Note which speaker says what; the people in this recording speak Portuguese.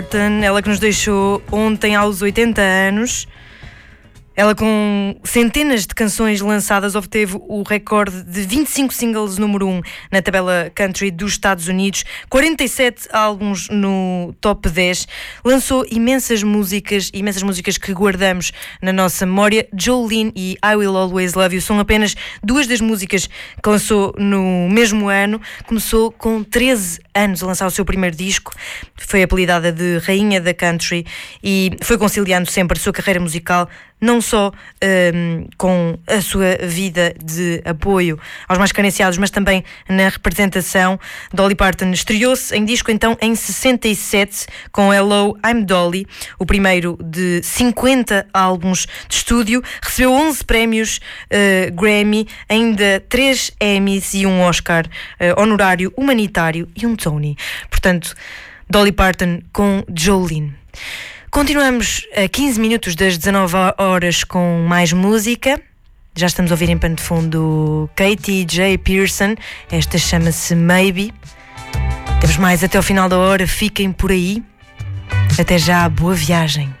Speaker 1: Ela que nos deixou ontem aos 80 anos. Ela, com centenas de canções lançadas, obteve o recorde de 25 singles número 1 na tabela country dos Estados Unidos, 47 álbuns no top 10, lançou imensas músicas que guardamos na nossa memória. Jolene e I Will Always Love You são apenas duas das músicas que lançou no mesmo ano. Começou com 13 anos a lançar o seu primeiro disco, foi apelidada de Rainha da Country e foi conciliando sempre a sua carreira musical não só com a sua vida de apoio aos mais carenciados, mas também na representação. Dolly Parton estreou-se em disco então em 67 com Hello, I'm Dolly, o primeiro de 50 álbuns de estúdio. Recebeu 11 prémios Grammy, ainda 3 Emmys e um Oscar honorário humanitário e um Tony. Portanto, Dolly Parton com Jolene. Continuamos a 15 minutos das 19 horas com mais música. Já estamos a ouvir em pano de fundo Katy J. Pearson. Esta chama-se Maybe. Temos mais até ao final da hora. Fiquem por aí. Até já, boa viagem.